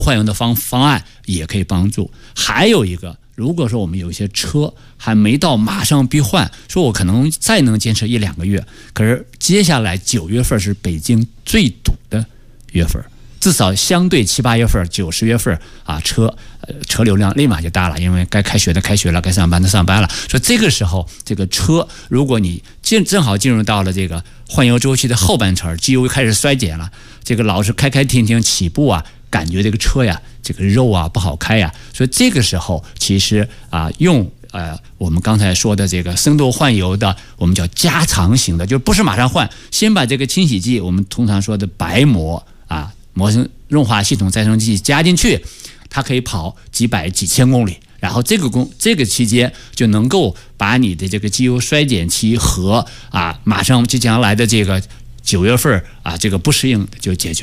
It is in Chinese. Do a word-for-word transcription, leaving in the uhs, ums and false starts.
换油的方方案也可以帮助。还有一个，如果说我们有一些车还没到马上必换，说我可能再能坚持一两个月，可是接下来九月份是北京最堵的月份，至少相对七八月份、九十月份啊，车呃车流量立马就大了，因为该开学的开学了，该上班的上班了。所以这个时候，这个车如果你进正好进入到了这个换油周期的后半程，机油开始衰减了，这个老是开开停停起步啊，感觉这个车呀，这个肉啊不好开呀，所以这个时候其实啊用。呃，我们刚才说的这个深度换油的，我们叫加长型的，就不是马上换，先把这个清洗剂，我们通常说的白膜啊，膜生润滑系统再生剂加进去，它可以跑几百几千公里，然后这个公这个期间就能够把你的这个机油衰减期和啊马上即将来的这个九月份啊这个不适应就解决。